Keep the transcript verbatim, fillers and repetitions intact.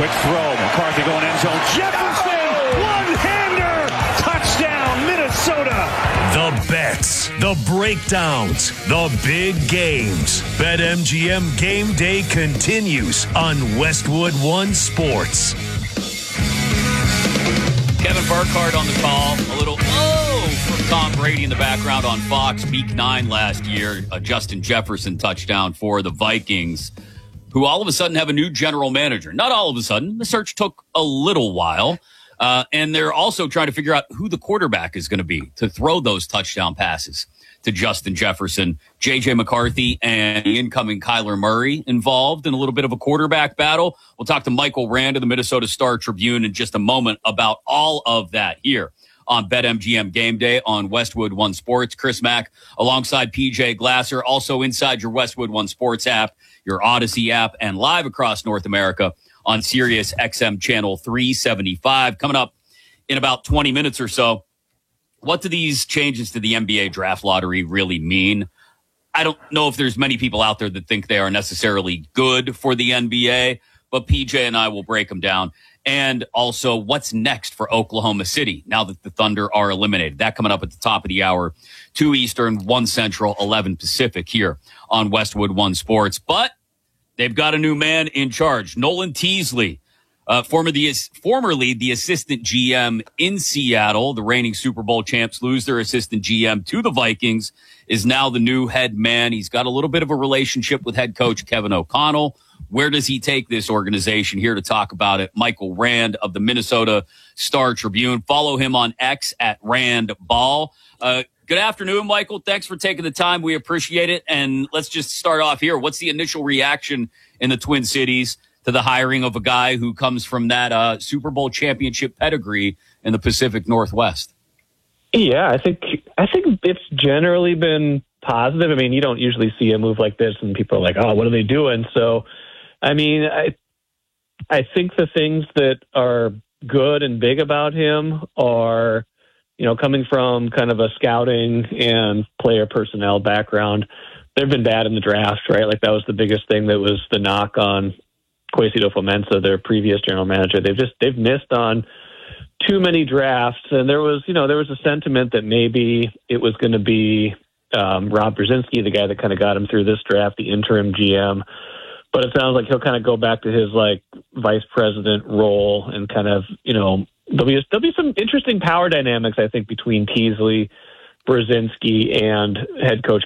Quick throw. McCarthy going end zone. Jefferson! One-hander! Touchdown, Minnesota! The bets, the breakdowns, the big games. BetMGM Game Day continues on Westwood One Sports. Kevin Burkhardt on the call. A little oh from Tom Brady in the background on Fox. Week nine last year. A Justin Jefferson touchdown for the Vikings, who all of a sudden have a new general manager. Not all of a sudden. The search took a little while. Uh, and they're also trying to figure out who the quarterback is going to be to throw those touchdown passes to Justin Jefferson. J J McCarthy and the incoming Kyler Murray involved in a little bit of a quarterback battle. We'll talk to Michael Rand of the Minnesota Star Tribune in just a moment about all of that here on BetMGM Game Day on Westwood One Sports. Chris Mack alongside P J Glasser, also inside your Westwood One Sports app, your Odyssey app, and live across North America on Sirius X M Channel three seventy-five. Coming up in about twenty minutes or so, what do these changes to the N B A draft lottery really mean? I don't know if there's many people out there that think they are necessarily good for the N B A, but P J and I will break them down. And also, what's next for Oklahoma City now that the Thunder are eliminated? That coming up at the top of the hour, two Eastern, one Central, eleven Pacific here on Westwood One Sports. But they've got a new man in charge, Nolan Teasley, uh, former the, formerly the assistant G M in Seattle. The reigning Super Bowl champs lose their assistant G M to the Vikings, is now the new head man. He's got a little bit of a relationship with head coach Kevin O'Connell. Where does he take this organization? Here to talk about it, Michael Rand of the Minnesota Star Tribune. Follow him on X at Rand Ball. Uh, Good afternoon, Michael. Thanks for taking the time. We appreciate it. And let's just start off here. What's the initial reaction in the Twin Cities to the hiring of a guy who comes from that uh, Super Bowl championship pedigree in the Pacific Northwest? Yeah, I think I think it's generally been positive. I mean, you don't usually see a move like this, and people are like, "Oh, what are they doing?" So, I mean, I I think the things that are good and big about him are, you know, coming from kind of a scouting and player personnel background. They've been bad in the draft, right? Like that was the biggest thing that was the knock on Kwesi Adofo-Mensah, their previous general manager. They've just, they've missed on too many drafts. And there was, you know, there was a sentiment that maybe it was going to be um, Rob Brzezinski, the guy that kind of got him through this draft, the interim G M. But it sounds like he'll kind of go back to his like vice president role and kind of, you know, There'll be, there'll be some interesting power dynamics, I think, between Teasley, Brzezinski, and head coach